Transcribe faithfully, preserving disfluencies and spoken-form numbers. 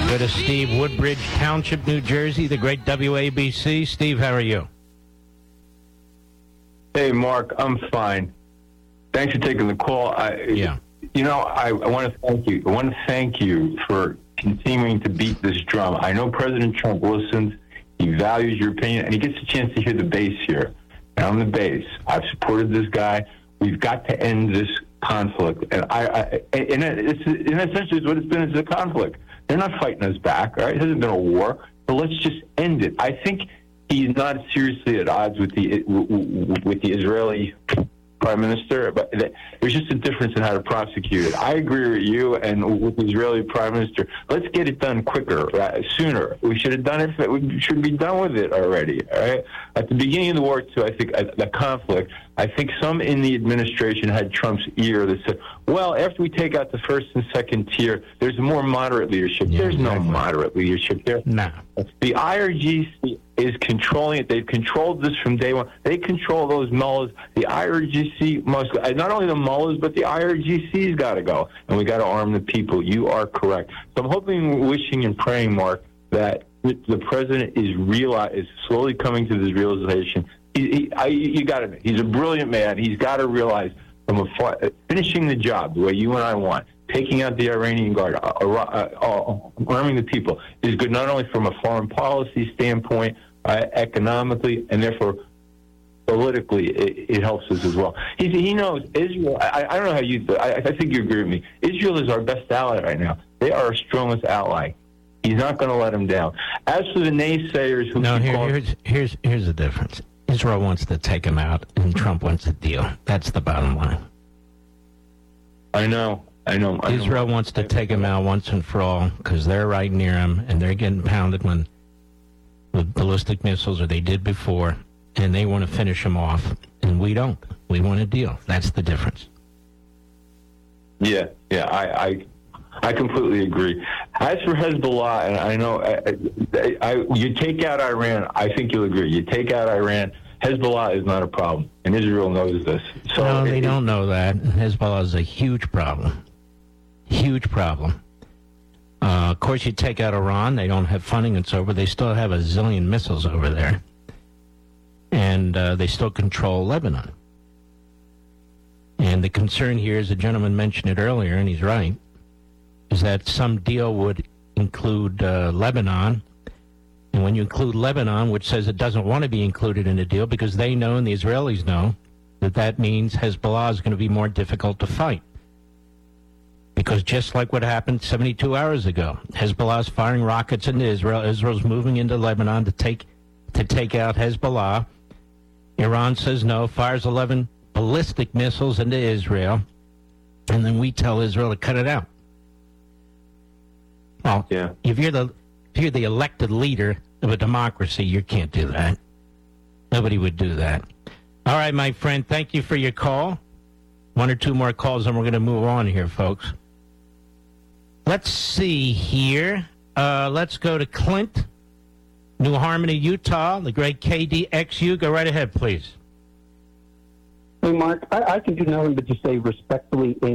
Go to Steve, Woodbridge Township, New Jersey, the great W A B C. Steve, how are you? Hey, Mark, I'm fine. Thanks for taking the call. I, Yeah. You know, I, I want to thank you. I want to thank you for continuing to beat this drum. I know President Trump listens. He values your opinion, and he gets a chance to hear the base here. And I'm the base. I've supported this guy. We've got to end this conflict. And I, I and it's, and essentially, what it's been is a conflict. They're not fighting us back, all right? It hasn't been a war. So let's just end it. I think he's not seriously at odds with the with the Israeli prime minister, but there's just a difference in how to prosecute it. I agree with you and with the Israeli prime minister. Let's get it done quicker, uh, sooner. We should have done it. We should be done with it already. All right. At the beginning of the war, too, I think uh, the conflict. I think some in the administration had Trump's ear that said, "Well, after we take out the first and second tier, there's more moderate leadership." Yeah, there's exactly. no moderate leadership there. No. The I R G C is controlling it. They've controlled this from day one. They control those mullahs. The I R G C must, not only the mullahs, but the I R G C's got to go. And we got to arm the people. You are correct. So I'm hoping, wishing, and praying, Mark, that the president is reali- is slowly coming to this realization. He, he, I, you got to. He's a brilliant man. He's got to realize from afar, finishing the job the way you and I want, taking out the Iranian Guard, uh, uh, uh, arming the people is good not only from a foreign policy standpoint, uh, economically, and therefore politically, it, it helps us as well. He, he knows Israel. I, I don't know how you. I, I think you agree with me. Israel is our best ally right now. They are our strongest ally. He's not going to let them down. As for the naysayers who No, keep here, calling, here's, here's, here's the difference. Israel wants to take him out, and Trump wants a deal. That's the bottom line. I know. I know. I know. Israel wants to take him out once and for all because they're right near him, and they're getting pounded when, with ballistic missiles, or they did before, and they want to finish him off, and we don't. We want a deal. That's the difference. Yeah, yeah, I, I, I completely agree. As for Hezbollah, and I know, I, I, you take out Iran, I think you'll agree. You take out Iran, Hezbollah is not a problem, and Israel knows this. So no, they it, don't know that. Hezbollah is a huge problem. Huge problem. Uh, of course, you take out Iran, they don't have funding, it's over. They still have a zillion missiles over there. And uh, they still control Lebanon. And the concern here, as the gentleman mentioned it earlier, and he's right, is that some deal would include uh, Lebanon. And when you include Lebanon, which says it doesn't want to be included in the deal because they know and the Israelis know that that means Hezbollah is going to be more difficult to fight. Because just like what happened seventy-two hours ago, Hezbollah is firing rockets into Israel. Israel's moving into Lebanon to take to take out Hezbollah. Iran says no, fires eleven ballistic missiles into Israel, and then we tell Israel to cut it out. Well, yeah. if you're the if you're the elected leader of a democracy, you can't do that. Nobody would do that. All right, my friend, thank you for your call. One or two more calls, and we're going to move on here, folks. Let's see here. Uh, let's go to Clint, New Harmony, Utah, the great K D X U. Go right ahead, please. Hey, Mark, I, I can do nothing but just say respectfully